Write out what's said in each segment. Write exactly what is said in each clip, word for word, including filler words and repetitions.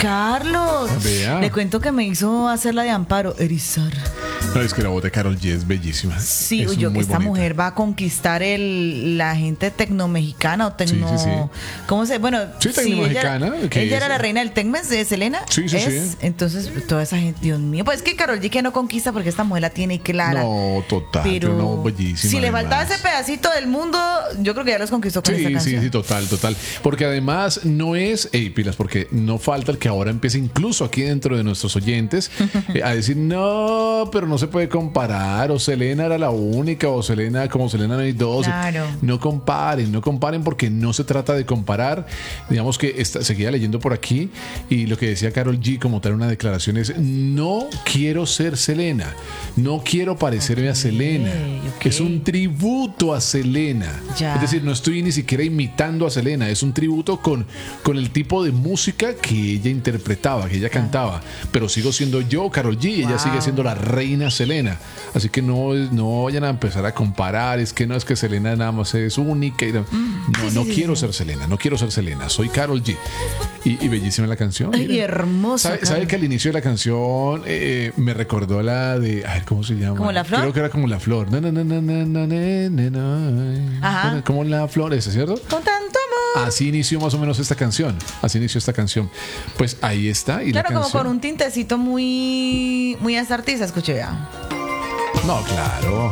Carlos. Vea. Le cuento que me hizo hacer la de Amparo, erizar. No, es que la voz de Karol G es bellísima. Sí, es yo que muy esta bonita. mujer va a conquistar el, la gente tecnomexicana o tecno... Sí, sí, sí. ¿Cómo se...? Bueno, Sí, tecnomexicana, Ella, que ella es- era la reina del Tecmes de Selena. Sí, sí, ¿es? sí. Entonces, toda esa gente, Dios mío. Pues es que Karol G que no conquista porque esta mujer la tiene clara. No, total, Pero no, bellísima. si le faltaba además. ese pedacito del mundo, yo creo que ya los conquistó con esta Sí, sí, canción. sí, total, total. Porque además no es, ey, pilas, porque no falta el que ahora empiece incluso aquí dentro de nuestros oyentes eh, a decir, no, pero no se puede comparar, o Selena era la única, o Selena, como Selena no hay dos. Claro. No comparen, no comparen porque no se trata de comparar. Digamos que esta, seguía leyendo por aquí y lo que decía Karol G como tal una declaración es, no quiero ser Selena, no quiero parecerme a Selena. ok. Es un tributo a Selena. Ya. Es decir, no estoy ni siquiera imitando a Selena, es un tributo con, con el tipo de música que ella interpretaba, que ella cantaba, pero sigo siendo yo, Karol G, y ella Wow. sigue siendo la reina Selena, así que no, no vayan a empezar a comparar, es que no es que Selena nada más es única, y no, no, Sí, sí, no sí, quiero sí. ser Selena, no quiero ser Selena, soy Karol G, y, y bellísima la canción. Ay, miren. hermosa. ¿Sabe, sabe Karol. que al inicio de la canción eh, me recordó a la de, a ver, ¿cómo se llama? ¿Como la flor? Creo que era como la flor. Na, na, na, na, na, na, na, na. Ajá. Como la flor, ¿es cierto? Con tanto amor. Así inició más o menos esta canción. Así inició esta canción. Pues ahí está. Y Claro, la como canción. con un tintecito muy, muy hasta artista, escuché ya. No, claro.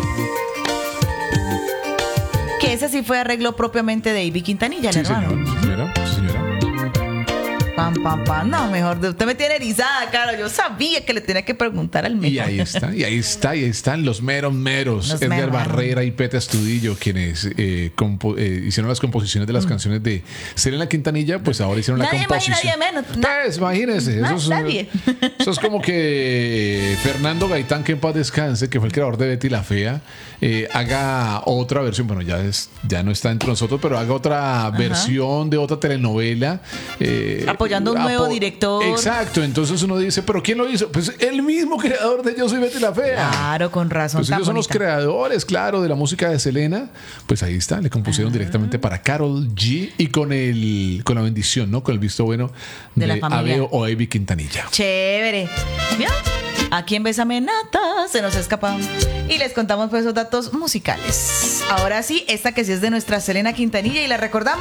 Que ese sí fue arreglo propiamente de Ivy Quintanilla, el Sí, hermano. señor. Sí, señora. Sí, señora. Pam, pam, pam. No, mejor, de- usted me tiene erizada, claro. Yo sabía que le tenía que preguntar al Y mejor. ahí está, y ahí está, y ahí están los meros meros. Los Edgar meros. Barrera y Pete Astudillo, quienes eh, compo- eh, hicieron las composiciones de las canciones de Selena Quintanilla, pues ahora hicieron Mm. Nadie la más y composición. nadie menos. Na- Pues imagínense, Na- eso es, nadie. eso es como que Fernando Gaitán, que en paz descanse, que fue el creador de Betty la Fea, eh, haga otra versión, bueno, ya, es, ya no está entre nosotros, pero haga otra versión de otra telenovela. eh, Apoyando a un nuevo director. Exacto, entonces uno dice, ¿pero quién lo hizo? Pues el mismo creador de Yo Soy Betty la Fea. Claro, con razón. Pues tan ellos son los bonita. creadores, claro, de la música de Selena. Pues ahí está, le compusieron Ah. directamente para Karol G y con el con la bendición, ¿no? Con el visto bueno De de, la familia. Abeo o Ivy Quintanilla. Chévere. ¿Vio? Aquí en Bésame Nata se nos escapa. Y les contamos pues esos datos musicales. Ahora sí, esta que sí es de nuestra Selena Quintanilla y la recordamos